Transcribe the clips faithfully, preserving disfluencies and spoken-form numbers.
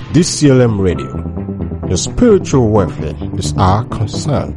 D C L M Radio. Your spiritual welfare is our concern.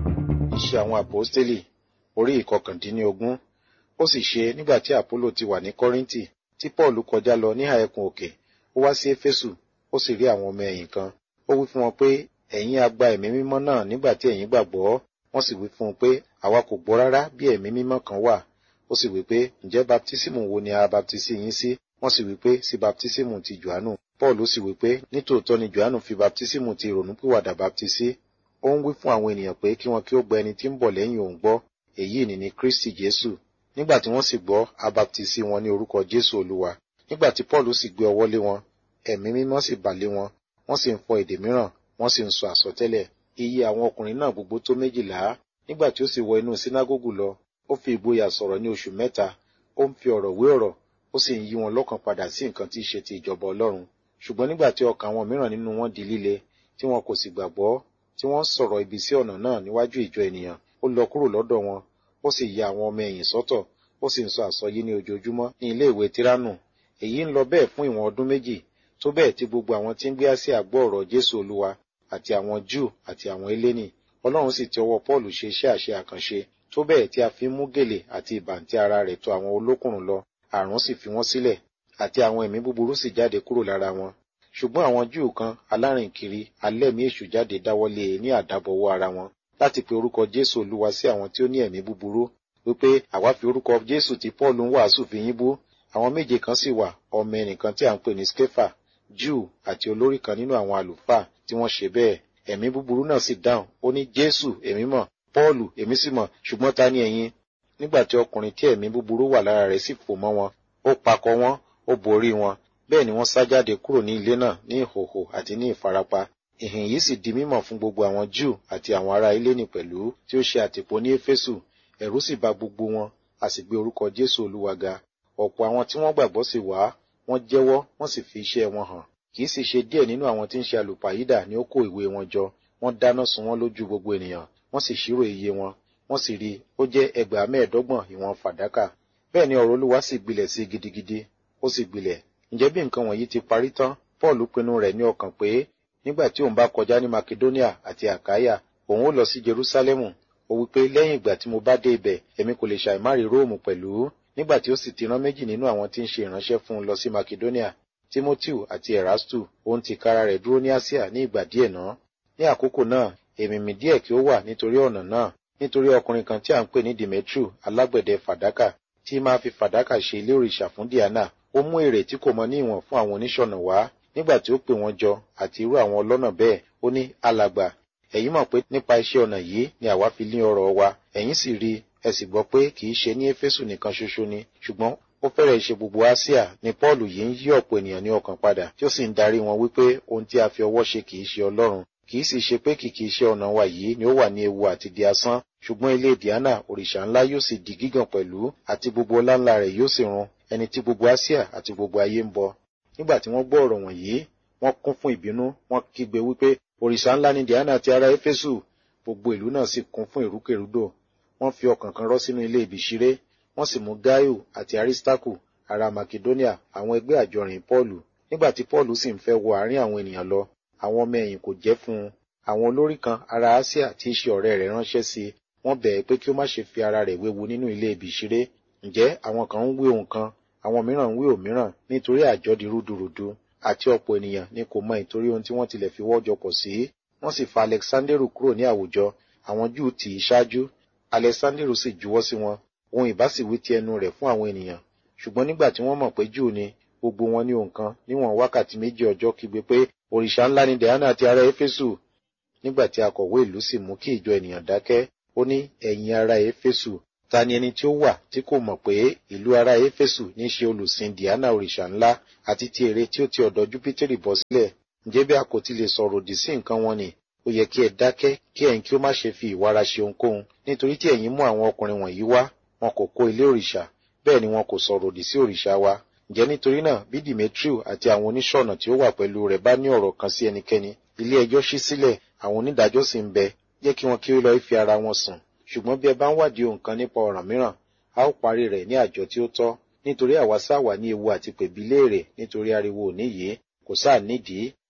Iṣẹ́ àwọn àpọ́stélì orí ìkọkàndínlógún. Ó sì ṣe nígbà tí Àpólò ti wà ní Kọ́ríńtì tí Pọ́ọ̀lù kọjá lọ níhà ẹkùn òkè, ó wá sí Éfésù, ó sì rí àwọn ọmọ ẹ̀yìn kan. Ó wí fún wọn pé, ẹ̀yin a gba ẹ̀mí mímọ́ náà nígbà tí ẹ̀yin gbàgbọ́. Wọ́n sì wí fún un pé, àwa kò gbọ́ rárá bí ẹ̀mí mímọ́ kan wà. Ó sì wí pé, ǹjẹ́ baptísímù wo ni a baptisi yín sí? Wọ́n sì wí pé, sí baptísímù ti Jòhánù. Pọ́ọ̀lù sì wí pé, nítòótọ́ ni Jòhánù fi baptísímù ti ìrònúpìwàdà baptisi. Ó ń wí fún àwọn ènìyàn pé kí wọn kí ó gba ẹni tí ń bọ̀ lẹ́yìn òun gbọ́, èyí ni ní Kristi Jésù. Nígbà tí wọ́n sì gbọ́, a baptisi wọn ní orúkọ Jésù Olúwa. Nígbà tí Pọ́ọ̀lù sì gbé ọwọ́ lé wọn, ẹ̀mí mímọ́ sì bà lé wọn, wọ́n sì ń fọ èdè mìíràn, wọ́n sì ń sọ àsọtẹ́lẹ̀. Iye àwọn ọkùnrin náà gbogbo tó méjìlá. Nígbà tí ó sì wọ inú sínágógù lọ, ó fi ìgboyà sọ̀rọ̀ ní oṣù mẹ́ta, ó ń fi ọ̀rọ̀ wé ọ̀rọ̀, ó sì ń yí wọn lọ́kàn padà sí nǹkan tí í ṣe ti ìjọba Ọlọ́run. Ṣùgbọ́n nígbà tí ọkàn àwọn mìíràn nínú wọn di líle, tí wọn kò sì gbàgbọ́, tí wọ́n sọ̀rọ̀ ibi sí ọ̀nà náà níwájú ìjọ ènìyàn, ó lọ kúrò lọ́dọ̀ wọn, ó sì ya àwọn ọmọ ẹ̀yìn sọ́tọ̀, ó sì ń sọ àsọyé ní ojoojúmọ́ ní ilé ìwé Tíránù. Èyí ń lọ bẹ́ẹ̀ fún ìwọ̀n ọdún méjì, tó bẹ́ẹ̀ tí gbogbo àwọn tí ń gbé Áṣíà gbọ́ ọ̀rọ̀ Jésù Olúwa, àti àwọn Júù àti àwọn Hélénì. Ọlọ́run sì ti ọwọ́ Pọ́ọ̀lù ṣe iṣẹ́ àṣẹ àkànṣe, tó bẹ́ẹ̀ tí a fi ń mú gèlè àti ìbàǹtí ara rẹ̀ tọ̀ àwọn olókùnrùn lọ, àrùn sì fi wọ́n sílẹ̀, àti àwọn ẹ̀mí búburú sì jáde kúrò lára wọn. Ṣùgbọ́n àwọn Júù kan alárìnkiri alẹ́mí èṣù jáde dáwọ́lé e ní àdábọwọ́ ara wọn, láti pe orúkọ Jésù Olúwa sí àwọn tí ó ní ẹ̀mí búburú, wípé àwa fi orúkọ Jésù tí Pọ́ọ̀lù ń wàásù fi yín bú. Àwọn méje kan sì wà, ọmọ ẹnìkan tí à ń pè ní Skefa, Júù àti olórí kan nínú àwọn àlùfáà, tí wọ́n ṣe bẹ́ẹ̀. Ẹ̀mí búburú náà sì dáhùn, ó ní, Jésù èmi mọ̀, Pọ́ọ̀lù èmi sì mọ̀, ṣùgbọ́n ta ni ẹ̀yin? Nígbà tí ọkùnrin tí ẹ̀mí búburú wà lára rẹ̀ sì fò mọ́ wọn, ó pakọ̀ wọ́n, ó borí wọn. Bẹ́ẹ̀ ni wọ́n sá jáde kúrò ní ilé náà ní ìhòhò àti ní ìfarapa. Ìhìn yìí sì di mímọ̀ fún gbogbo àwọn Júù àti àwọn ará Hélénì pẹ̀lú tí ó ṣe àtìpó ní Éfésù. Ẹ̀rù sì bà gbogbo wọn, a sì gbé orúkọ Jésù Olúwa ga. Ọ̀pọ̀ àwọn tí wọ́n gbàgbọ́ sì wá, wọ́n jẹ́wọ́, wọ́n sì fi iṣẹ́ wọn hàn. Kì í sì ṣe díẹ̀ nínú àwọn tí ń ṣe àlùpàyídà ni ó kó ìwé wọn jọ. Wọ́n dáná sun wọ́n lójú gbogbo ènìyàn, wọ́n sì ṣírò iye wọn, wọ́n sì rí ó jẹ́ ẹgbàá mẹ́ẹ̀ẹ́dọ́gbọ̀n ìwọ̀n fàdákà. Bẹ́ẹ̀ ni ọ̀rọ̀ Olúwa sì gbilẹ̀ sí gidigidi, ó sì gbilẹ̀. Ǹjẹ́ bí nǹkan wọ̀nyí ti parí tán, Pọ́ọ̀lù pinnu rẹ̀ ní ọkàn pé nígbà tí òun bá kọjá ní Makedonia àti Àkáyà, òun ó lọ sí Jerúsálẹ́mù. Ó wí pé lẹ́yìn ìgbà tí mo bá dé ibẹ̀, èmi kò lè ṣàìmárí Róòmù pẹ̀lú. Nígbà tí ó sì ti rán méjì nínú àwọn tí ń ṣe ìránṣẹ́ fún un lọ sí Makedonia, Tímótíù àti Ẹ̀rástù, òun tìkára rẹ̀ dúró ní Áṣíà ní ìgbà díẹ̀ náà. Ní àkókò náà, èmìmì díẹ̀ kí ó wà nítorí ọ̀nà náà, nítorí ọkùnrin kan tí à ń pè ní Dìmẹ́trù alágbẹ̀dẹ fàdákà, tí máa fi fàdákà ṣe ilé òrìṣà fún Díánà. Ó mú èrè tí kò mọ ní ìwọ̀n fún àwọn oníṣọ̀nà wá. Nígbà tí ó pè wọ́n jọ àti irú àwọn ọlọ́nà bẹ́ẹ̀, ó ní, alàgbà, ẹ̀yin mọ̀ pé nípa iṣẹ́ ọnà yìí ni àwa fi lé ọrọ̀ wa. Ẹ̀yin sì rí, ẹ sì gbọ́ pé kì í ṣe ní Éfésù nìkan ṣoṣo ni, ṣùgbọ́n ó fẹ́rẹ̀ ṣe gbogbo Áṣíà ni Pọ́ọ̀lù yìí ń yí ọ̀pọ̀ ènìyàn ní ọkàn padà, tí ó sì ń darí wọn wípé ohun tí a fi ọwọ́ ṣe kì í ṣe Ọlọ́run. Kì í sì ṣe pé kìkì iṣẹ́ ọnà wa yìí ni ó wà ní ewu àti di asán, ṣùgbọ́n ilé Díánà òrìṣà ńlá yóò sì di gígàn pẹ̀lú, àti gbogbo ọlá ńlá rẹ̀ yóò sì run, ẹni tí gbogbo Áṣíà àti gbogbo ayé ń bọ. Nígbà tí wọ́n gbọ́ ọ̀rọ̀ wọ̀nyí, wọ́n kún fún ìbínú, wọ́n kígbe wípé òrìṣà ńlá ni Díánà ti ará Éfésù. Gbogbo ìlú náà sì kún fún ìrúkèrúdò. Wọ́n fi ọkàn kan rọ́ sínú ilé ìbíṣiré, wọ́n sì mú Gáíù àti Arísítákù ará Makedonia, àwọn ẹgbẹ́ àjọrìn Pọ́ọ̀lù. Nígbà tí Pọ́ọ̀lù sì ń fẹ́ wọ àárín àwọn ènìyàn lọ, àwọn ọmọ ẹ̀yìn kò jẹ́ fún un. Àwọn olórí kan ará Áṣíà tí í ṣe ọ̀rẹ́ rẹ̀ ránṣẹ́ sí i, wọ́n bẹ̀ ẹ́ pé kí ó má ṣe fi ara rẹ̀ wéwu nínú ilé ìbíṣiré. Ǹjẹ́ àwọn kan ń wí ohun kan, àwọn mìíràn ń wí òmíràn, nítorí àjọ di rúdurùdu, àti ọ̀pọ̀ ènìyàn ni kò mọ ìtorí ohun tí wọ́n tilẹ̀ fi wọ́jọ pọ̀ sí. Wọ́n sì fa Alexanderu kúrò ní àwùjọ, àwọn Júù tì í ṣáájú. Alexanderu sì juwọ́ sí wọn, ohun ìbá sì wí ti ẹnu rẹ̀ fún àwọn ènìyàn. Ṣùgbọ́n nígbà tí wọ́n mọ̀ pé Júù ni, gbogbo wọn ní ohùn kan níwọ̀n wákàtí méjì ọjọ́ kígbe pé òrìṣà ńlá ni Díánà ti ará Éfésù. Nígbà tí akọ̀wé ìlú sì mú kí ìjọ ènìyàn dákẹ́, ó ní, ẹ̀yin ará Éfésù, ta ni ẹni tí ó wà tí kò mọ̀ pé ìlú ará Éfésù ní ṣe olùsìn Díánà òrìṣà ńlá àti ti ère tí ó ti ọ̀dọ̀ Júpítérì bọ́ sílẹ̀? Ǹjẹ́ bí a kò ti lè sọ̀rọ̀ òdì sí nǹkan wọn ni, ó yẹ kí ẹ dákẹ́, kí ẹ̀yin kí ó má ṣe fi ìwára ṣe ohunkóhun, nítorí tí ẹ̀yin mú àwọn ọkùnrin wọ̀nyí wá, wọn kò kó ilé òrìṣà, bẹ́ẹ̀ ni wọn kò sọ̀rọ̀ òdì sí òrìṣà wa. Ǹjẹ́ nítorí náà bí Dìmẹ́trù àti àwọn oníṣọ̀nà tí ó wà pẹ̀lú rẹ̀ bá ní ọ̀rọ̀ kan sí ẹnikẹ́ni, ilé ẹjọ́ ṣí sílẹ̀, àwọn onídàájọ́ sì ń bẹ, jẹ́ kí wọn kí ó lọ fi ara wọn sùn. Ṣùgbọ́n bí ẹ bá ń wádìí ohun kan nípa ọ̀ràn mìíràn, a ó parí rẹ̀ ní àjọ tí ó tọ́, nítorí àwa sá wà ní ewu àti pèbí léèrè nítorí ariwo òní yìí, kò sáà nídìí,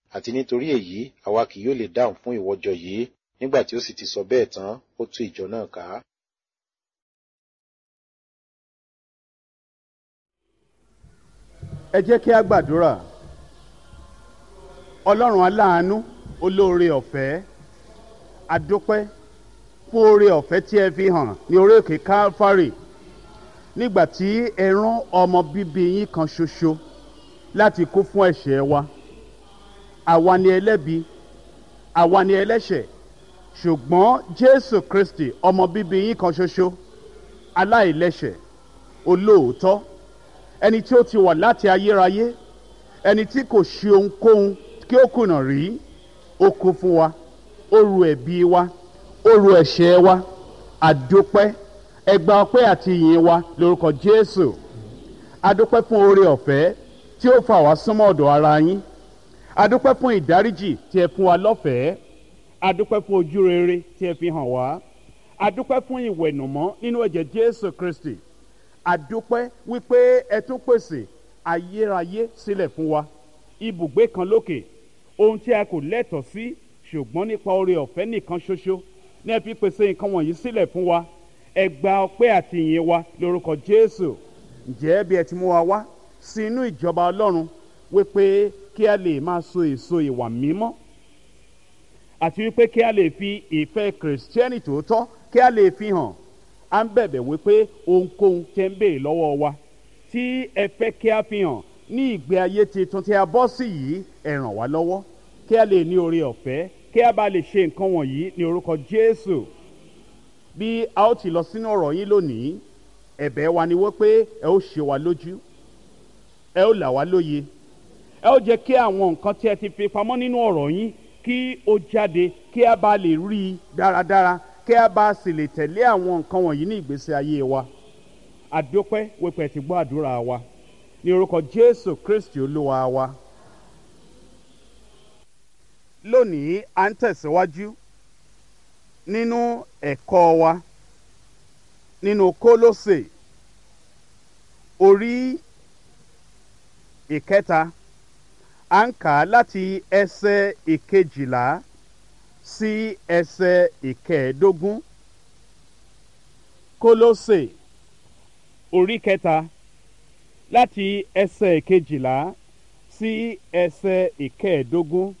àti nítorí èyí àwa kì yóò lè dáhùn fún ìwọ́jọ yìí. Nígbà tí ó sì ti sọ bẹ́ẹ̀ tán, ó tú ìjọ náà ká. Ẹ jẹ́ kí a gbàdúrà. Ọlọ́run aláàánú, olóore ọ̀fẹ́, a dúpẹ́ fún oore ọ̀fẹ́ tí ẹ fi hàn ní orí òkè Calvary nígbà tí ẹ rán ọmọ bíbí yín kan ṣoṣo láti kú fún ẹ̀ṣẹ̀ wa. Àwa ni ẹlẹ́bi, àwa ni ẹlẹ́ṣẹ̀, ṣùgbọ́n Jésù Kristi ọmọ bíbí yín kan ṣoṣo, aláìlẹ́ṣẹ̀, olóòótọ́, ẹni tí ó ti wà láti ayérayé, ẹni tí kò ṣe ohunkóhun kí ó kùnà rí, ó kú fún wa, ó ru ẹ̀bi wa, ó ru ẹ̀ṣẹ̀ wa. Àdúpẹ́, ẹ gba ọpẹ́ àti ìyìn wa lórúkọ Jésù. Àdúpẹ́ fún oore ọ̀fẹ́ tí ó fà wá súnmọ́ ọ̀dọ̀ ara yín. Àdúpẹ́ fún ìdáríjì tí ẹ fún wa lọ́fẹ̀ẹ́. Àdúpẹ́ fún ojú rere tí ẹ fi hàn wá. Àdúpẹ́ fún ìwẹ̀nùmọ́ nínú ẹ̀jẹ̀ Jésù Kristi. Àdúpẹ́ wípé ẹ tún pèsè ayérayé sílẹ̀ fún wa, ibùgbé kan lókè, ohun tí a kò lẹ́tọ̀ọ́ sí, ṣùgbọ́n nípa oore ọ̀fẹ́ nìkan ṣoṣo ní ẹ fi pèsè nǹkan wọ̀nyí sílẹ̀ fún wa. Ẹ gba ọpẹ́ àti ìyìn wa lórúkọ Jésù. Ǹjẹ́ bí ẹ ti mú wa wá sí inú ìjọba Ọlọ́run wípé kí a lè máa so èso ìwà mímọ́, àti wípé kí a lè fi ìfẹ́ kìrìsìtẹ́nì tòótọ́ kí a lè fi hàn, à ń bẹ̀bẹ̀ wípé ohunkóhun tẹ́ ń béèrè lọ́wọ́ wa tí ẹ fẹ́ kí a fi hàn ní ìgbé ayé tuntun tí a bọ́ sí yìí, ẹ ràn wá lọ́wọ́ kí a lè ní oore ọ̀fẹ́, kí a bá lè ṣe nǹkan wọ̀nyí ní orúkọ Jésù. Bí a ó ti lọ sínú ọ̀rọ̀ yín lónìí, ẹ̀bẹ̀ wa ni wípé ẹ ó ṣe wa lójú, ẹ ó là wá lóye, ẹ ó jẹ́ kí àwọn nǹkan tí ẹ ti fi pamọ́ nínú ọ̀rọ̀ yín kí ó jáde, kí a bá lè rí i dáradára, kí a bá sì lè tẹ̀lé àwọn nǹkan wọ̀nyí ní ìgbésí ayé wa. Àdúpẹ́ wípé ẹ ti gbọ́ àdúrà wa ní orúkọ Jésù Kristi Olúwa wa. Lónìí à ń tẹ̀síwájú nínú ẹ̀kọ́ wa nínú Kólósè orí ìkẹta. À ń kà á láti ẹsẹ̀ ìkejìlá sí ẹsẹ̀ ìkẹẹ̀ẹ́dógún. Kólósè orí kẹta láti ẹsẹ̀ ìkejìlá sí ẹsẹ̀ ìkẹẹ̀ẹ́dógún.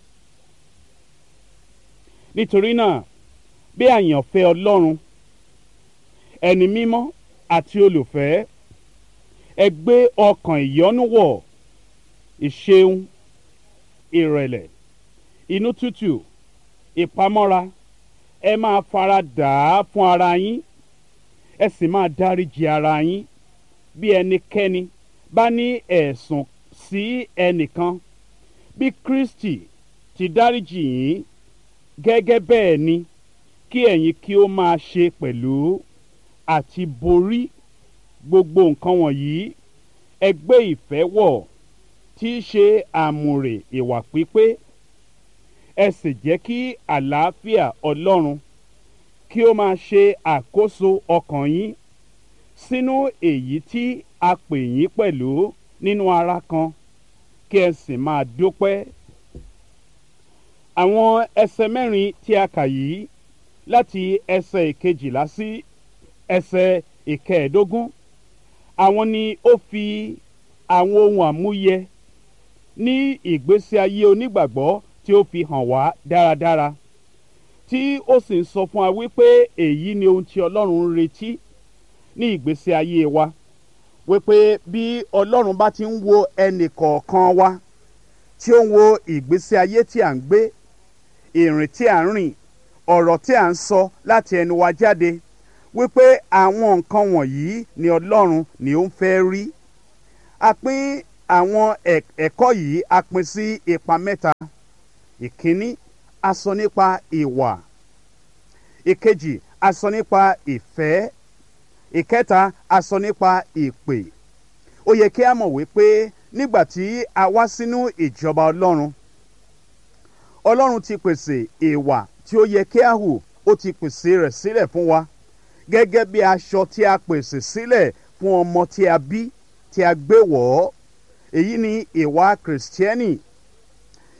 Nítorí náà, bí àyànfẹ́ Ọlọ́run, ẹni mímọ́ àti olùfẹ́, ẹ gbé ọkàn ìyọ́nú wọ̀, ìṣeun, ìrẹ̀lẹ̀, inú tútù, ìpamọ́ra. Ẹ máa fara dà á fún ara yín, ẹ sì máa dáríjì ara yín bí ẹnikẹ́ni bá ní ẹ̀sùn sí ẹnìkan. Bí Kristi ti dáríjì yín, gẹ́gẹ́ bẹ́ẹ̀ ni kí ẹ̀yin kí ó máa ṣe pẹ̀lú. Àti borí gbogbo nǹkan wọ̀nyí, ẹ gbé ìfẹ́ wọ̀, tí í ṣe àmùrè ìwà pípé. Ẹ sì jẹ́ kí àlàáfíà Ọlọ́run kí ó máa ṣe àkóso ọkàn yín, sínú èyí tí a pè yín pẹ̀lú nínú ara kan, kí ẹ sì máa dúpẹ́. Àwọn ẹsẹ̀ mẹ́rin tí a kà yìí láti ẹsẹ̀ ìkejìlá sí ẹsẹ̀ ìkẹẹ̀ẹ́dógún, àwọn ni ó fi àwọn ohun àmúyẹ ní ìgbésí ayé onígbàgbọ́ tí ó fi hàn wá dáradára, tí ó sì ń sọ fún wa wípé èyí ni ohun tí Ọlọ́run ń retí ní ìgbésí ayé wa, wípé bí Ọlọ́run bá ti ń wo ẹnì kọ̀ọ̀kan wa, tí ó ń wo ìgbésí ayé tí à ń gbé, ìrìn tí à ń rìn, ọ̀rọ̀ tí à ń sọ láti ẹnu wa jáde, wípé àwọn nǹkan wọ̀nyí ni Ọlọ́run ni ó ń fẹ́ rí. A pín àwọn ẹ̀kọ́ yìí a pín sí ipa mẹ́ta. Ìkíní, a sọ nípa ìwà. Ìkejì, a sọ nípa ìfẹ́. Ìkẹta, a sọ nípa ìpè. Ó yẹ kí a mọ̀ wípé nígbà tí a wá sínú ìjọba Ọlọ́run, Ọlọ́run ti pèsè ìwà tí ó yẹ kí a hù, ó ti pèsè rẹ̀ sílẹ̀ fún wa, gẹ́gẹ́ bí aṣọ tí a pèsè sílẹ̀ fún ọmọ tí a bí, tí a gbé wọ̀ ọ́. Èyí ni ìwà Kìrìsìtẹ́nì.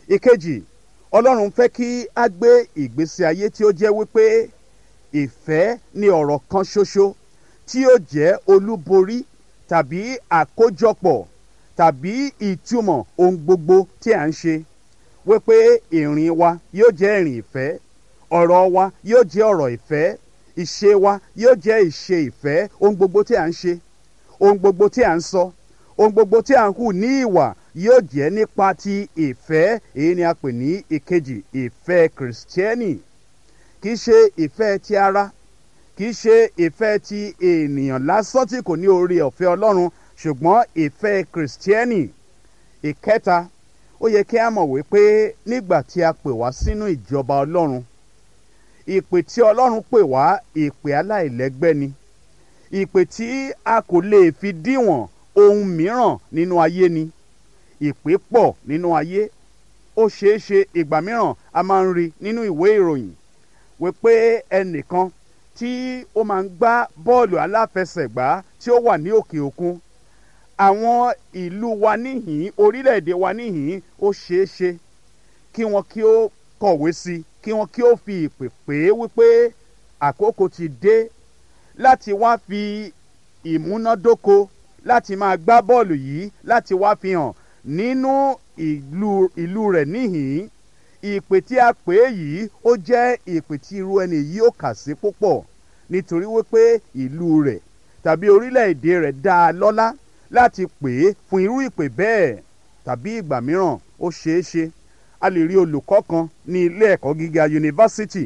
ìkejì, ọlọ́run fẹ́ kí a gbé ìgbésí ayé tí ó jẹ́ wípé ìfẹ́ ni ọ̀rọ̀ kan ṣoṣo tí yóò jẹ́ olúborí tàbí àkójọpọ̀ tàbí ìtumọ̀ ohun gbogbo tí à ń ṣe, wípé ìrìn wa yóò jẹ́ ìrìn ìfẹ́, ọ̀rọ̀ wa yóò jẹ́ ọ̀rọ̀ ìfẹ́, ìṣe wa yóò jẹ́ ìṣe ìfẹ́, ohun gbogbo tí à ń ṣe, ohun gbogbo tí à ń sọ, ohun gbogbo tí à ń hù ní ìwà yóò jẹ́ nípa ti ìfẹ́. Èyí ni a pè ní ìkejì, ìfẹ́ kìrìsìtẹ́nì. Kì í ṣe ìfẹ́ ti ara, kì í ṣe ìfẹ́ ti ènìyàn lásán tí kò ní oore ọ̀fẹ́ Ọlọ́run, ṣùgbọ́n ìfẹ́ kìrìsìtẹ́nì. Ìkẹta, ó yẹ kí a mọ̀ wípé nígbà tí a pè wá sínú ìjọba Ọlọ́run, ìpè tí Ọlọ́run pè wá ìpè aláìlẹ́gbẹ́ ni, ìpè tí a kò lè fi díwọ̀n ohun mìíràn nínú ayé ni. Ìpè pọ̀ nínú ayé, ó ṣeé ṣe ìgbà mìíràn a máa ń rí nínú ìwé ìròyìn wípé ẹnìkan tí ó máa ń gbá bọ́ọ̀lù aláfẹsẹ̀gbá tí ó wà ní òkè òkun, àwọn ìlú wa níhìn, orílẹ̀-èdè wa níhìn, ó ṣeé ṣe kí wọn kí ó kọ̀wé sí, kí wọn kí ó fi ìpè pè é wípé àkókò ti dé láti wá fi ìmúnádóko láti máa gbá bọ́ọ̀lù yìí, láti wá fi hàn nínú ìlú ìlú rẹ̀ níhìn. Ìpè tí a pè é yìí ó jẹ́ ìpè tí irú ẹni yìí ó kà sí púpọ̀, nítorí wípé ìlú rẹ̀ tàbí orílẹ̀-èdè rẹ̀ dá a lọ́lá láti pè é fún irú ìpè bẹ́ẹ̀. Tàbí ìgbà mìíràn ó ṣeé ṣe a lè rí olùkọ́ kan ní ilé ẹ̀kọ́ gíga yunifásítì,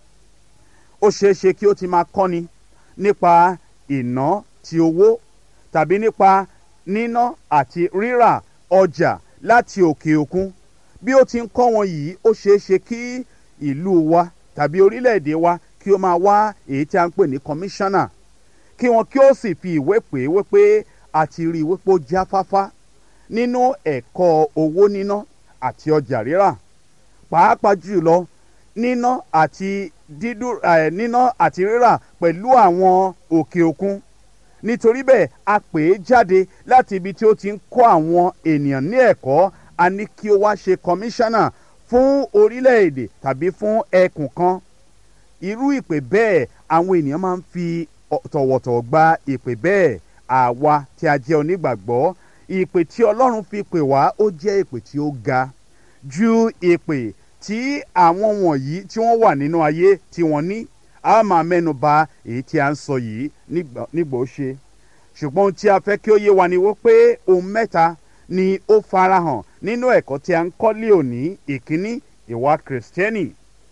ó ṣeé ṣe kí ó ti máa kọ́ni nípa ìná ti owó tàbí nípa níná àti rírà ọjà láti òkè òkun. Bí ó ti ń kọ́ wọn yìí, ó ṣeé ṣe kí ìlú wa tàbí orílẹ̀-èdè wa kí ó máa wá èyí tí a ń pè ní kọmíṣánná, kí wọn kí ó sì fi ìwé pè é wípé a ti rí i wípé ó jáfáfá nínú ẹ̀kọ́ owó níná àti ọjà rírà, pàápàá jùlọ níná àti dídú ẹ̀ níná àti rírà pẹ̀lú àwọn òkè òkun. Nítorí bẹ́ẹ̀ a pè é jáde láti ibi tí ó ti ń kọ́ àwọn ènìyàn ní ẹ̀kọ́, a ní kí ó wá ṣe kọmíṣánná fún orílẹ̀-èdè tàbí fún ẹkùn kan. Irú ìpè bẹ́ẹ̀ àwọn ènìyàn máa ń fi tọ̀wọ̀tọ̀wọ̀ gba ìpè bẹ́ẹ̀. Àwa tí a jẹ́ onígbàgbọ́, ìpè tí Ọlọ́run fi pè wá ó jẹ́ ìpè tí ó ga ju ìpè tí àwọn wọ̀nyí tí wọ́n wà nínú ayé tí wọ́n ní. A máa mẹ́nu bà èyí tí a ń sọ yìí nígbà ó ṣe. Ṣùgbọ́n ohun tí a fẹ́ kí ó yé wa ni wípé ohun mẹ́ta ni ó farahàn nínú ẹ̀kọ́ tí a ń kọ́ lé òní. Ìkíní, ìwà kìrìsìtẹ́nì.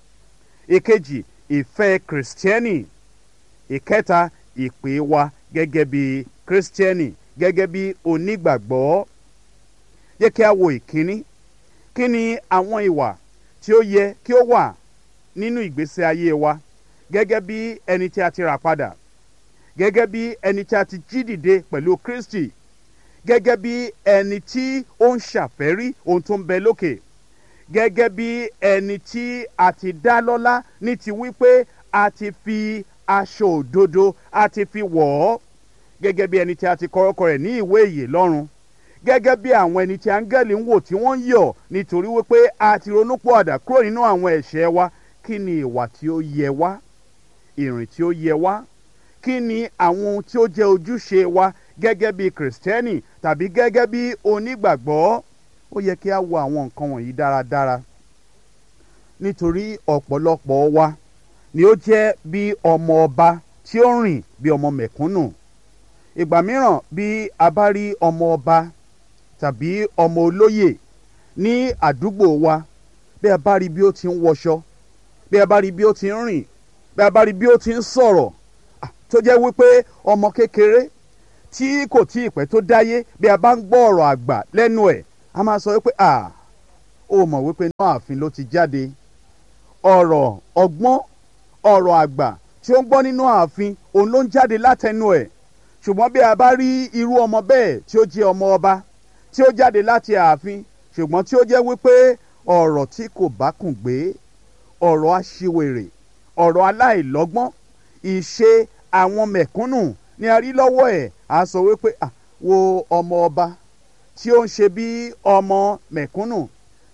Ìkejì, ìfẹ́ kìrìsìtẹ́nì. Ìkẹta, ìpè wa gẹ́gẹ́ bí kìrìsìtẹ́nì, gẹ́gẹ́ bí onígbàgbọ́. Jẹ́ kí a wo ìkíní. Kí ni àwọn ìwà tí ó yẹ kí ó wà nínú ìgbésí ayé wa gẹ́gẹ́ bí ẹni tí a ti rà padà, gẹ́gẹ́ bí ẹni tí a ti jí dìde pẹ̀lú Kristi, gẹ́gẹ́ bí ẹni tí ó ń ṣàfẹ́rí ohun tó ń bẹ lókè, gẹ́gẹ́ bí ẹni tí a ti dá lọ́lá ní ti wípé a ti fi aṣọ òdodo a ti fi wọ̀ ọ́, gẹ́gẹ́ bí ẹni tí a ti kọ orúkọ rẹ̀ ní ìwé ìyè lọ́run, gẹ́gẹ́ bí àwọn ẹni tí áńgẹ́lì ń wò tí wọ́n ń yọ̀ nítorí wípé a ti ronúpìwàdà kúrò nínú àwọn ẹ̀ṣẹ̀ wa. Kí ni ìwà tí ó yẹ wá, ìrìn tí ó yẹ wá? Kí ni àwọn ohun tí ó jẹ́ ojúṣe wa gẹ́gẹ́ bí kìrìsìtẹ́nì tàbí gẹ́gẹ́ bí onígbàgbọ́? Ó yẹ kí a wo àwọn nǹkan wọ̀nyí dáradára, nítorí ọ̀pọ̀lọpọ̀ wa ni ó jẹ́ bí ọmọ ọba tí ó rìn bí ọmọ mẹ̀kúnnù. Ìgbà mìíràn bí a bá rí ọmọ ọba tàbí ọmọ olóyè ní àdúgbò wa, bí a bá rí bí ó ti ń wọṣọ, bí a bá rí bí ó ti ń rìn, bí a bá rí bí ó ti ń sọ̀rọ̀, tó jẹ́ wípé ọmọ kékeré tí kò tí ì pẹ́ tó dáyé, bí a bá ń gbọ́ ọ̀rọ̀ àgbà lẹ́nu ẹ̀, a máa sọ wípé à ó mọ̀ wípé inú ààfin ló ti jáde. Ọ̀rọ̀ ọgbọ́n, ọ̀rọ̀ àgbà tí ó ń gbọ́ nínú ààfin, òun ló ń jáde látẹnu ẹ̀. Ṣùgbọ́n bí a bá rí irú ọmọ bẹ́ẹ̀ tí ó jẹ́ ọmọ ọba tí ó jáde láti ààfin, ṣùgbọ́n tí ó jẹ́ wípé ọ̀rọ̀ tí kò bá kùn gbé, ọ̀rọ̀ aṣiwèrè, ọ̀rọ̀ aláìlọ́gbọ́n, ìṣe àwọn mẹ̀kúnnù ni a rí lọ́wọ́ ẹ̀, a sọ wípé à wo ọmọ ọba tí ó ń ṣe bí ọmọ mẹ̀kúnnù,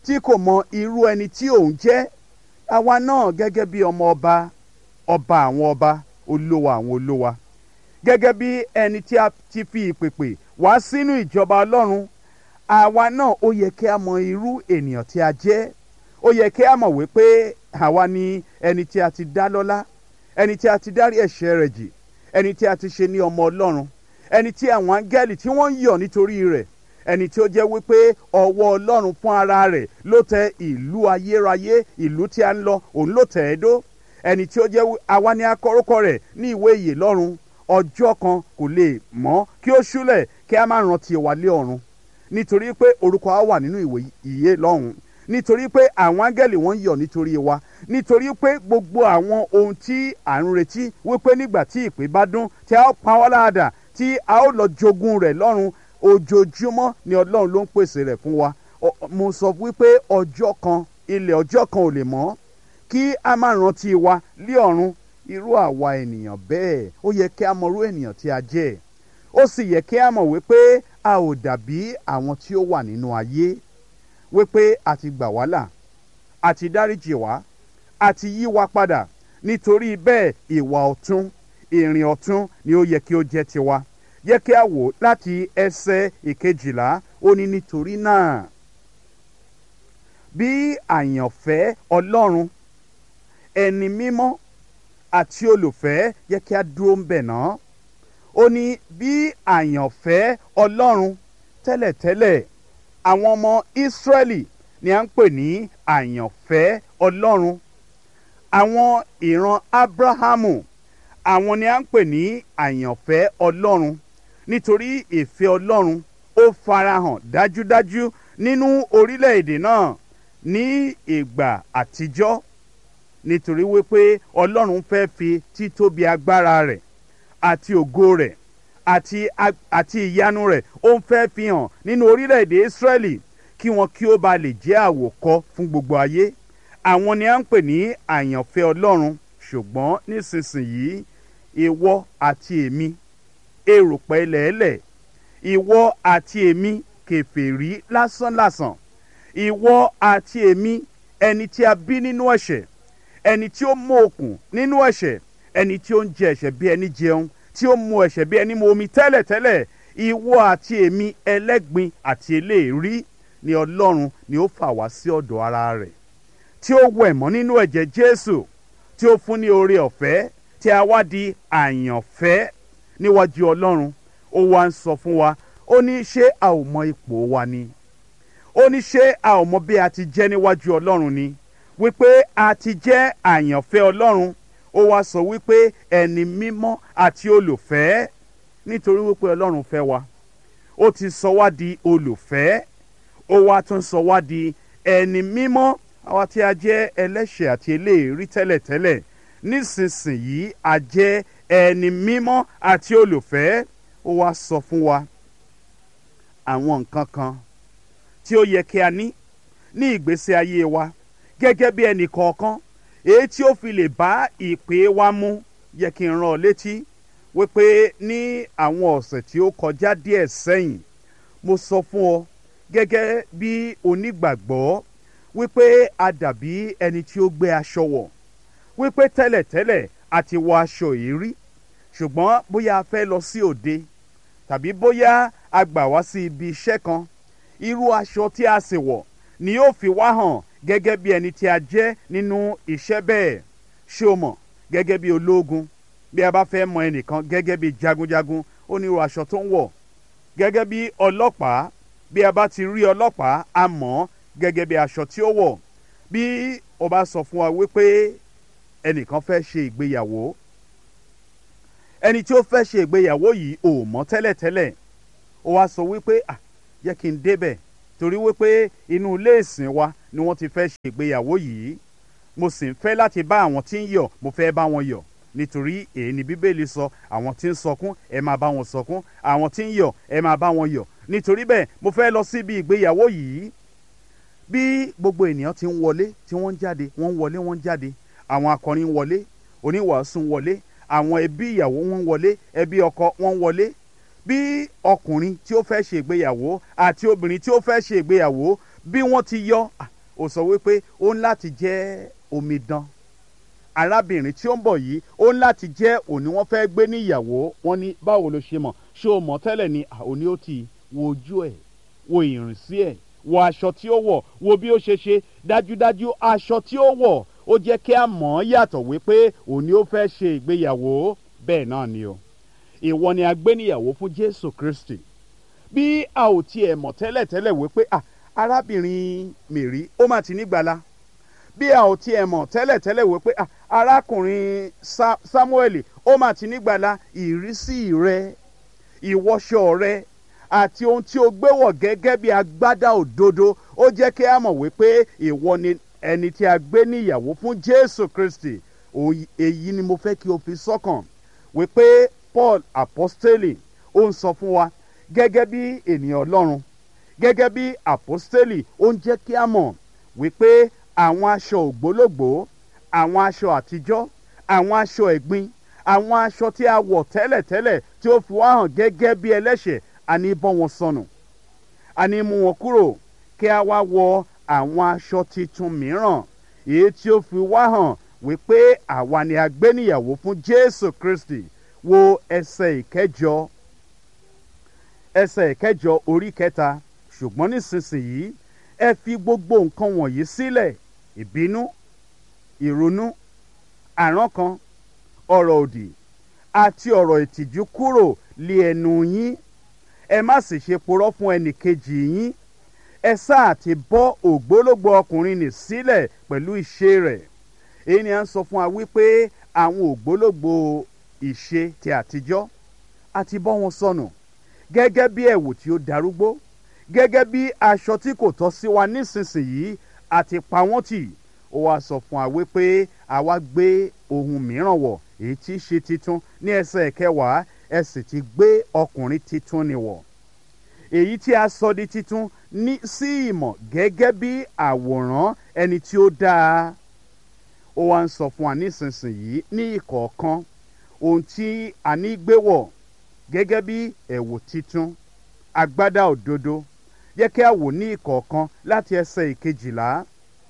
tí kò mọ irú ẹni tí òun jẹ́. Àwa náà gẹ́gẹ́ bí ọmọ ọba, ọba àwọn ọba, olúwa àwọn olúwa, gẹ́gẹ́ bí ẹni tí a ti fi ìpèpè wá sínú ìjọba Ọlọ́run, àwa náà ó yẹ kí a mọ irú ènìyàn tí a jẹ́. Ó yẹ kí a mọ̀ wípé àwa ni ẹni tí a ti dá lọ́lá, ẹni tí a ti dárí ẹ̀ṣẹ̀ rẹ̀ jì, ẹni tí a ti ṣe ní ọmọ Ọlọ́run, ẹni tí àwọn áńgẹ́lì tí wọ́n ń yọ̀ nítorí rẹ̀, ẹni tí ó jẹ́ wípé ọwọ́ Ọlọ́run fún ara rẹ̀ ló tẹ ìlú ayérayé, ìlú tí a ń lọ òun ló tẹ̀ ẹ́ dó, ẹni tí ó jẹ́ àwa ni a kọ orúkọ rẹ̀ ní ìwé ìyè lọ́run. Ọjọ́ kan kò lè mọ́ kí ó ṣúlẹ̀ kí a má rántí wa lé ọ̀run, nítorí pé orúkọ wa wà nínú ìwé ìyè lọ́run, nítorí pé àwọn áńgẹ́lì wọ́n ń yọ̀ nítorí wa, nítorí pé gbogbo àwọn ohun tí à ń retí wípé nígbà tí ìpè bá dún tí a ó pa wá láàdà tí a ó lọ jogún rẹ̀ lọ́run, ojoojúmọ́ ni Ọlọ́run ló ń pèsè rẹ̀ fún wa. Mo sọ wípé ọjọ́ kan, ilẹ̀ ọjọ́ kan ò lè mọ́ kí a má rántí wa lé ọ̀run. Irú àwa ènìyàn bẹ́ẹ̀, ó yẹ kí a mọ irú ènìyàn tí a jẹ́. Ó sì yẹ kí a mọ̀ wípé a ò dàbí àwọn tí ó wà nínú ayé, wípé a ti gbà wá là, a ti dáríjì wá, a ti yí wa padà. Nítorí bẹ́ẹ̀ ìwà ọ̀tún, ìrìn ọ̀tún ni ó yẹ kí ó jẹ́ tiwa. Yẹ kí a wò láti ẹsẹ̀ ìkejìlá, ó ní nítorí náà bí àyànfẹ́ Ọlọ́run, ẹni mímọ́ àti olùfẹ́, yẹ kí a dúró ń bẹ̀ náà. Ó ní bí àyànfẹ́ Ọlọ́run, tẹ́lẹ̀tẹ́lẹ̀ àwọn ọmọ Ísírẹ́lì ni à ń pè ní àyànfẹ́ Ọlọ́run. Àwọn ìran Ábúráhámù, àwọn ni à ń pè ní àyànfẹ́ Ọlọ́run, nítorí ìfẹ́ Ọlọ́run ó farahàn dájúdájú nínú orílẹ̀-èdè náà ní ìgbà àtijọ́, nítorí wípé Ọlọ́run fẹ́ fi títóbi agbára rẹ̀ àti ògo rẹ̀ àti àti ìyanu rẹ̀ ó ń fẹ́ fi hàn nínú orílẹ̀-èdè Ísírẹ́lì kí wọn kí ó ba lè jẹ́ àwòkọ́ fún gbogbo ayé. Àwọn ni à ń pè ní àyànfẹ́ Ọlọ́run. Ṣùgbọ́n nísinsìnyí ìwọ àti èmi, erùpẹ̀ ilẹ̀ẹ́lẹ̀, ìwọ àti èmi, kèfèrí lásánlàsàn, ìwọ àti èmi, ẹni tí a bí nínú ẹ̀ṣẹ̀, ẹni tí ó mú okùn nínú ẹ̀ṣẹ̀, ẹni tí ó ń jẹ ẹ̀ṣẹ̀ bí ẹni jẹun, tí ó mu ẹ̀ṣẹ̀ bí ẹni mu omi tẹ́lẹ̀tẹ́lẹ̀, ìwọ àti èmi, ẹlẹ́gbin àti eléèrí, ni Ọlọ́run ni ó fà wá sí ọ̀dọ̀ ara rẹ̀, tí ó wẹ̀ mọ́ nínú ẹ̀jẹ̀ Jésù, tí ó fún ní oore ọ̀fẹ́, tí a wá di àyànfẹ́ níwájú Ọlọ́run. Ó wá ń sọ fún wa, ó ní ṣé a ò mọ ipò wa ni? Ó ní ṣé a ò mọ bí a ti jẹ́ níwájú Ọlọ́run ni? Wípé a ti jẹ́ àyànfẹ́ Ọlọ́run. Ó wá sọ wípé ẹni mímọ́ àti olùfẹ́, nítorí wípé Ọlọ́run fẹ́ wa, ó ti sọ wá di olùfẹ́, ó wá tún sọ wá di ẹni mímọ́. Àwa tí a jẹ́ ẹlẹ́ṣẹ̀ àti eléèrí tẹ́lẹ̀tẹ́lẹ̀, nísinsìnyí a jẹ́ ẹni mímọ́ àti olùfẹ́. Ó wá sọ fún wa àwọn nǹkan kan tí ó yẹ kí a ní ní ìgbésí ayé wa gẹ́gẹ́ bí ẹnì kọ̀ọ̀kan, èyí tí ó fi lè bá ìpè wa mu. Yẹ kí n rán ọ létí wípé ní àwọn ọ̀sẹ̀ tí ó kọjá díẹ̀ sẹ́yìn, mo sọ fún ọ gẹ́gẹ́ bí onígbàgbọ́ wípé a dàbí ẹni tí ó gbé aṣọ wọ̀, wípé tẹ́lẹ̀tẹ́lẹ̀ a ti wọ aṣọ yìí rí, ṣùgbọ́n bóyá a fẹ́ lọ sí òde tàbí bóyá a gbà wá sí ibi iṣẹ́ kan, irú aṣọ tí a sì wọ̀ ni yóò fi wá hàn gẹ́gẹ́ bí ẹni tí a jẹ́ nínú iṣẹ́ bẹ́ẹ̀. Ṣé o mọ̀, gẹ́gẹ́ bí ológun, bí a bá fẹ́ mọ ẹnìkan gẹ́gẹ́ bí jagunjagun, ó ní irú aṣọ tó ń wọ̀. Gẹ́gẹ́ bí ọlọ́pàá, bí a bá ti rí ọlọ́pàá, a mọ̀ gẹ́gẹ́ bí aṣọ tí ó wọ̀. Bí o bá sọ fún wa wípé ẹnìkan fẹ́ ṣe ìgbéyàwó, ẹni tí ó fẹ́ ṣe ìgbéyàwó yìí ò mọ̀ tẹ́lẹ̀tẹ́lẹ̀, ó wá sọ wípé à jẹ́ kí n débẹ̀ torí wípé inú ilé ìsìn wa ni wọ́n ti fẹ́ ṣe ìgbéyàwó yìí, mo sì ń fẹ́ láti bá àwọn tí ń yọ̀, mo fẹ́ bá wọn yọ̀, nítorí èyí ni Bíbélì sọ, àwọn tí ń sọkún ẹ máa bá wọn sọkún, àwọn tí ń yọ̀ ẹ máa bá wọn yọ̀. Nítorí bẹ́ẹ̀ mo fẹ́ lọ síbi ìgbéyàwó yìí. Bí gbogbo ènìyàn ti ń wọlé, tí wọ́n ń jáde, wọ́n ń wọlé, wọ́n ń jáde, àwọn akọrin ń wọlé, oníwàásù ń wọlé, àwọn ẹbí ìyàwó wọn ń wọlé, ẹbí ọkọ wọn ń wọlé. Bí ọkùnrin tí ó fẹ́ ṣe ìgbéyàwó àti obìnrin tí ó fẹ́ ṣe ìgbéyàwó, bí wọ́n ti yọ, ó sọ wípé ó ń láti jẹ́ omidan. Arábìnrin tí ó ń bọ̀ yìí ó ń láti jẹ́ òní wọ́n fẹ́ gbé ní ìyàwó. Wọ́n ní báwo ló ṣe mọ̀? Ṣé o mọ̀ tẹ́lẹ̀ ni? Òní ó ti wo ojú ẹ̀, wo ìrìnsí ẹ̀, wo aṣọ tí ó wọ̀, wo bí ó ṣe ṣe. Dájúdájú aṣọ tí ó wọ̀ ó jẹ́ kí a mọ̀ ọ́ yàtọ̀ wípé òní ó fẹ́ ṣe ìgbéyàwó. Bẹ́ẹ̀ náà ni o. Ìwọ ni a gbé níyàwó fún Jésù Kristi. Bí a ò tiẹ̀ mọ̀ tẹ́lẹ̀ tẹ́lẹ̀ wípé ah arábìnrin Mary ó mà ti nígbàlà. Bí a ò tiẹ̀ mọ̀ tẹ́lẹ̀ tẹ́lẹ̀ wípé ah arákùnrin Sa Samuel ó mà ti nígbàlà. Ìrísí rẹ, ìwọṣọ rẹ àti ohun tí o gbé wọ̀ gẹ́gẹ́ bí agbádá òdodo ó jẹ́ kí a mọ̀ wípé ìwọ ni ẹni tí a gbé níyàwó fún Jésù Kristi. Èyí ni mo fẹ́ kí o fi sọ́kàn wípé Paul apostoli ó ń sọ fún wa gẹ́gẹ́ bí ènìyàn Ọlọ́run, gẹ́gẹ́ bí apostoli ó ń jẹ́ kí a mọ̀ wípé àwọn aṣọ ògbólógbòó, àwọn aṣọ àtijọ́, àwọn aṣọ ẹ̀gbin, àwọn aṣọ tí a wọ̀ tẹ́lẹ̀tẹ́lẹ̀ tí ó fi wá hàn gẹ́gẹ́ bí ẹlẹ́ṣẹ̀, a ní bọ́ wọn sọnù, a ní mú wọn kúrò kí a wá wọ àwọn aṣọ titun mìíràn èyí tí ó fi wá hàn wípé àwa ni a gbé níyàwó fún Jésù Kristi. Wo ẹsẹ̀ ìkẹjọ ẹsẹ̀ ìkẹjọ orí kẹta. Ṣùgbọ́n nísinsìnyí ẹ fi gbogbo nǹkan wọ̀nyí sílẹ̀: ìbínú, ìrunú, àrankàn, ọ̀rọ̀ òdì àti ọ̀rọ̀ ìtìjú kúrò lé ẹnu yín. Ẹ má sì ṣe purọ́ fún ẹnìkejì yín. Ẹ sáà ti bọ́ ògbólógbò ọkùnrin nì sílẹ̀ pẹ̀lú ìṣe rẹ̀. Èyí ni à ń sọ fún wa wípé àwọn ògbólógbò ìṣe ti àtijọ́ a ti bọ́ wọn sọnù gẹ́gẹ́ bí ẹ̀wù tí ó darúgbó, gẹ́gẹ́ bí aṣọ tí kò tọ́ sí wa nísinsìnyí a ti pa wọ́n tì. Ó wá sọ fún wa wípé àwa gbé ohun mìíràn wọ̀ èyí tí í ṣe titun. Ní ẹsẹ̀ kẹwàá, ẹ sì ti gbé ọkùnrin titun nì wọ̀, èyí tí a sọ di titun ní sí ìmọ̀ gẹ́gẹ́ bí àwòrán ẹni tí ó dáa. Ó wá ń sọ fún wa nísinsìnyí ní ìkọ̀ọ̀kan ohun tí a ní gbé wọ̀ gẹ́gẹ́ bí ẹ̀wù titun, agbádá òdodo. Jẹ́ kí a wò ní ìkọ̀ọ̀kan láti ẹsẹ̀ ìkejìlá.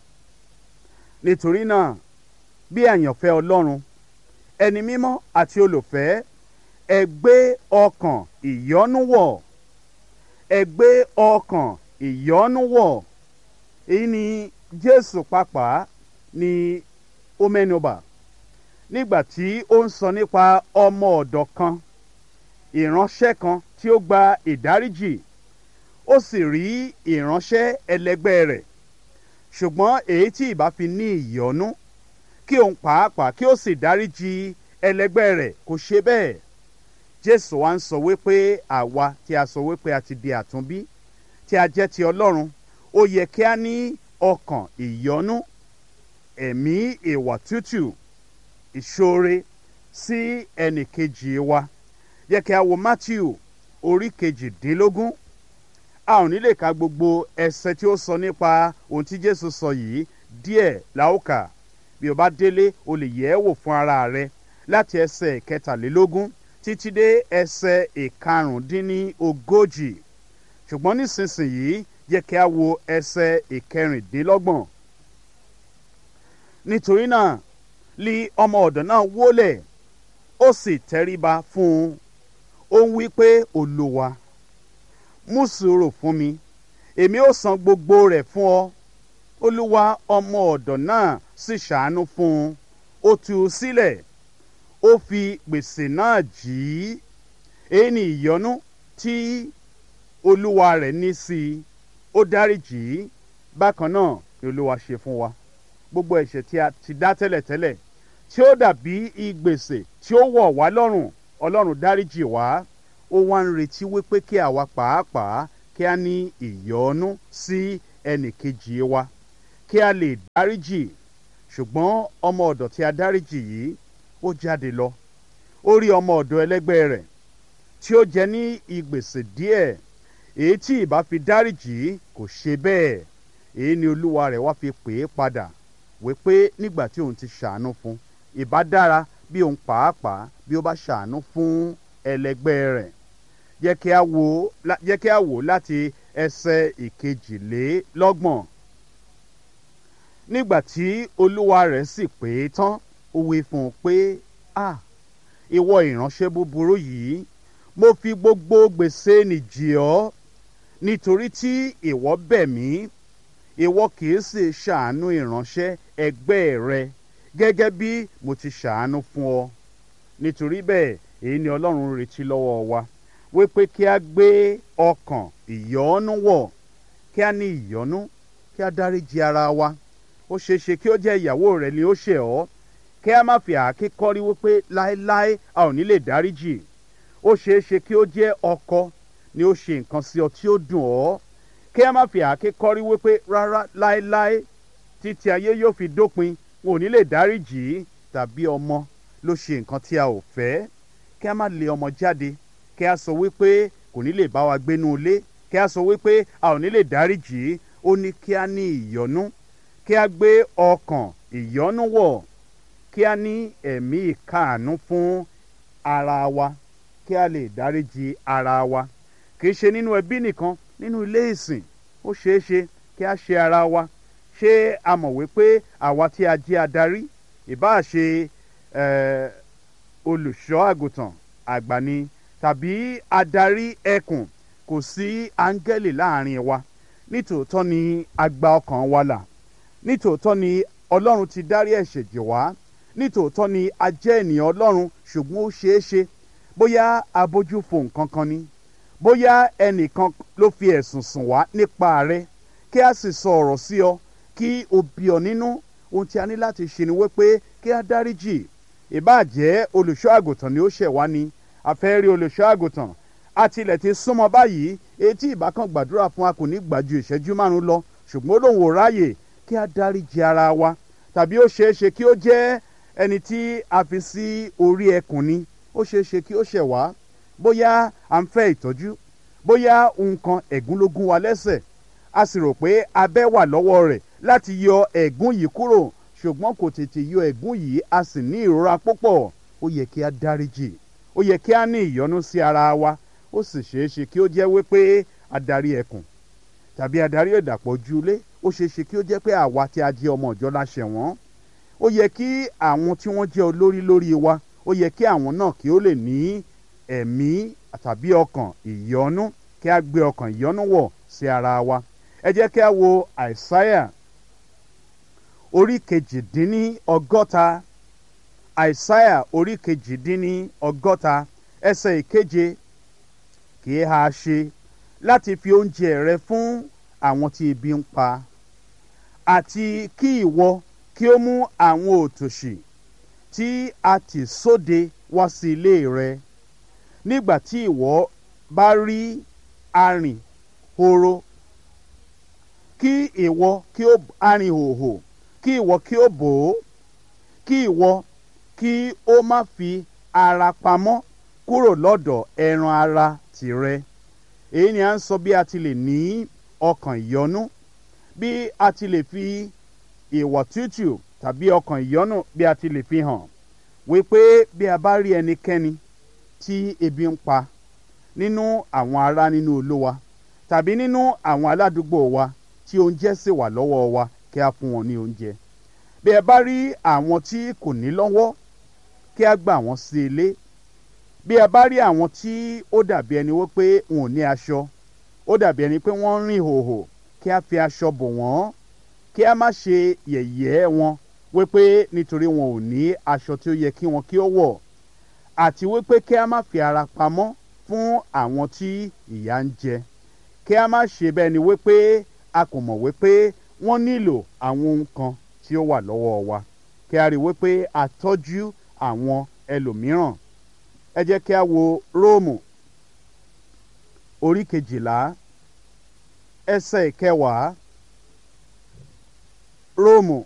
Nítorí náà, bí àyànfẹ́ Ọlọ́run, ẹni mímọ́ àti olùfẹ́, ẹ gbé ọkàn ìyọ́nú wọ̀. Ẹ gbé ọkàn ìyọ́nú wọ̀. Èyí ni Jésù pàápàá ni ó mẹ́nubà nígbà tí ó ń sọ nípa ọmọ ọ̀dọ̀ kan, ìránṣẹ́ kan tí ó gba ìdáríjì. Ó sì rí ìránṣẹ́ ẹlẹgbẹ́ rẹ̀, ṣùgbọ́n èyí tí ìbá fi ní ìyọ́nú kí òun pàápàá kí ó sì dáríjì ẹlẹgbẹ́ rẹ̀ kò ṣe bẹ́ẹ̀. Jésù wa ń sọ wípé àwa tí a sọ wípé a ti di àtúnbí, tí a jẹ́ ti Ọlọ́run, ó yẹ kí a ní ọkàn ìyọ́nú, ẹ̀mí ìwà tútù, ìṣoore sí ẹnìkejì wa. Yẹ kí a wo Mátíù orí kejìdínlógún. A ò ní lè ka gbogbo ẹsẹ̀ tí ó sọ nípa ohun tí Jésù sọ yìí, díẹ̀ la ó kà. Bí o bá délé o lè yẹ̀ ẹ́ wò fún ara rẹ láti ẹsẹ̀ kẹtàlélógún títí dé ẹsẹ̀ ìkarùndínlógójì. Ṣùgbọ́n nísinsìnyí yẹ kí a wo ẹsẹ̀ ìkẹrìndínlọ́gbọ̀n. Nítorí náà lí ọmọ ọ̀dọ̀ náà wólẹ̀, ó sì tẹríba fún un. Ó ń wí pé, Olúwa, mú sùúrù fún mi, èmi ó san gbogbo rẹ̀ fún ọ. Olúwa ọmọ ọ̀dọ̀ náà sì ṣàánú fún un. Ó tú u sílẹ̀, ó fi gbèsè náà jì í. Èyí ni ìyọ́nú tí olúwa rẹ̀ ní sí i. Ó dáríjì í. Bákan náà ni Olúwa ṣe fún wa. Gbogbo ẹ̀ṣẹ̀ tí a ti dá tẹ́lẹ̀tẹ́lẹ̀ tí ó dàbí ìgbèsè tí ó wọ̀ wá lọ́rùn, Ọlọ́run dáríjì wá. Ó wá ń retí wípé kí àwa pàápàá kí a ní ìyọ́nú sí ẹnìkejì wa, kí a lè dáríjì. Ṣùgbọ́n ọmọ ọ̀dọ̀ tí a dáríjì yìí ó jáde lọ. Ó rí ọmọ ọ̀dọ̀ ẹlẹ́gbẹ́ rẹ̀ tí ó jẹ ní ìgbèsè díẹ̀, èyí tí ìbá fi dáríjì kò ṣe bẹ́ẹ̀. Èyí ni olúwa rẹ̀ wá fi pè é padà wípé nígbà tí òun ti ṣàánú fún, ìbá dára bí òun pàápàá bí ó bá ṣàánú fún ẹlẹgbẹ́ rẹ̀. Jẹ́ kí a wò jẹ́ kí a wò láti ẹsẹ̀ ìkejìlélọ́gbọ̀n. nígbà tí olúwa rẹ̀ sì pè é tán ó wí fún un pé à ìwọ ìránṣẹ́ búburú yìí mo fi gbogbo gbèsè nì jì ọ́ nítorí tí ìwọ bẹ̀ mí ìwọ kì í sì ṣàánú ìránṣẹ́ ẹgbẹ́ rẹ gẹ́gẹ́ bí mo ti ṣàánú fún ọ nítorí bẹ́ẹ̀ èyí ni ọlọ́run retí lọ́wọ́ wa wípé kí a gbé ọkàn ìyọ́nú wọ̀ kí a ní ìyọ́nú kí a dáríji ara wa ó ṣeé ṣe kí ó jẹ́ ìyàwó rẹ ni ó ṣẹ̀ ọ́ kí a má fi àáké kọ́rí wípé láéláé a ò ní lè dáríjì ó ṣeé ṣe kí ó jẹ́ ọkọ ni ó ṣe nǹkan sí ọ tí ó dùn ọ́ kí a má fi àáké kọ́rí wípé rárá láéláé títí ayé yóò fi dópin wọn ò ní lè dáríjì tàbí ọmọ ló ṣe nǹkan tí a ò fẹ́ kí a má lé ọmọ jáde kí a sọ wípé kò ní lè bá wa gbénú ilé kí a sọ wípé a ò ní lè dáríjì ó ní kí a ní ìyọ́nú kí a gbé ọkàn ìyọ́nú wọ̀ kí a ní ẹ̀mí ìkáàánú fún ara wa kí a lè dáríjì ara wa kì í ṣe nínú ẹbí nìkan nínú ilé ìsìn ó ṣeé ṣe kí a ṣe ara wa ṣé a mọ̀ wípé àwa tí a jẹ́ adarí ìbáà ṣe olùṣọ́ àgùntàn àgbà ni tàbí adarí ẹkùn kò sí áńgẹ́lì láàrin wa nítòótọ́ ni a gba ọkàn wa là nítòótọ́ ni ọlọ́run ti dárí ẹ̀ṣẹ̀ jì wá nítòótọ́ ni a jẹ́ ènìyàn ọlọ́run ṣùgbọ́n ó ṣeé ṣe bóyá abójú fo nǹkan kan ni bóyá ẹnìkan ló fi ẹ̀sùn sùn wá nípa rẹ kí a sì sọ ọ̀rọ̀ sí ọ kí o bí ọ nínú ohun tí a ní láti ṣe ni wípé kí a dáríjì ìbáà jẹ́ olùṣọ́ àgùntàn ni ó ṣẹ̀ wá ni a fẹ́ rí olùṣọ́ àgùntàn a tilẹ̀ ti súnmọ́ báyìí etí ìbákan gbàdúrà fún a kò ní gbà ju ìṣẹ́jú márùn-ún lọ ṣùgbọ́n ó lóun ò ráàyè kí a dáríjì ara wa tàbí ó ṣeé ṣe kí ó jẹ́ ẹni tí a fi sí orí ẹkùn ni ó ṣeé ṣe kí ó ṣẹ̀ wá bóyá à ń fẹ́ ìtọ́jú bóyá nǹkan ẹ̀gún ló gún wa lẹ́sẹ̀ a sì rò pé abẹ́ wà lọ́wọ́ rẹ̀ láti yọ ẹ̀gún yìí kúrò ṣùgbọ́n kò tètè yọ ẹ̀gún yìí a sì ní ìrora púpọ̀ ó yẹ kí a dáríjì ó yẹ kí a ní ìyọ́nú sí ara wa ó sì ṣeé ṣe kí ó jẹ́ wípé adarí ẹkùn tàbí adarí ìdàpọ̀ ojúlé ó ṣeé ṣe kí ó jẹ́ pé àwa tí a jẹ́ ọmọ ìjọ la ṣẹ̀ wọ́n ó yẹ kí àwọn tí wọ́n jẹ́ olórí lórí wa ó yẹ kí àwọn náà kí ó lè ní ẹ̀mí tàbí ọkàn ìyọ́nú kí a gbé ọkàn ìyọ́nú wọ̀ sí ara wa ẹ jẹ́ kí a wo àìsáyà orí kejìdínní ọgọ́ta àìsáyà orí kejìdínní ọgọ́ta ẹsẹ̀ ìkeje kì í ha ṣe láti fi oúnjẹ rẹ fún àwọn tí ebi ń pa àti kí ìwọ kí ó mú àwọn òtòṣì tí a tì sóde wá sí ilé rẹ nígbà tí ìwọ bá rí arìn horo kí ìwọ kí ó arìn hòhò kí ìwọ kí ó bò ó kí ìwọ kí ó má fi ara pamọ́ kúrò lọ́dọ̀ ẹran ara tìrẹ èyí ni à ń sọ bí a ti lè ní ọkàn ìyọ́nú bí a ti lè fi ìwà tútù tàbí ọkàn ìyọ́nú bí a ti lè fi hàn wípé bí a bá rí ẹnikẹ́ni tí ebi ń pa nínú àwọn ará nínú Olúwa tàbí nínú àwọn aládùúgbò wa tí oúnjẹ sì wà lọ́wọ́ wa kí a fún wọn ní oúnjẹ bí ẹ bá rí àwọn tí kò ní lọ́wọ́ kí a gbà wọ́n sí ilé bí ẹ bá rí àwọn tí ó dàbí ẹni wípé wọn ò ní aṣọ ó dàbí ẹni pé wọ́n ń rìn hòhò kí a fi aṣọ bò wọ́n kí a má ṣe yẹ̀yẹ́ wọn wípé nítorí wọn ò ní aṣọ tí ó yẹ kí wọn kí ó wọ̀ àti wípé kí a má fi ara pamọ́ fún àwọn tí ìyà ń jẹ kí a má ṣe bẹ́ẹ̀ ni wípé a kò mọ̀ wípé wọ́n nílò àwọn ohun kan tí ó wà lọ́wọ́ wa kí a rí wípé a tọ́jú àwọn ẹlòmíràn ẹ jẹ́ kí a wo Róòmù orí kejìlá ẹsẹ̀ ìkẹwàá Róòmù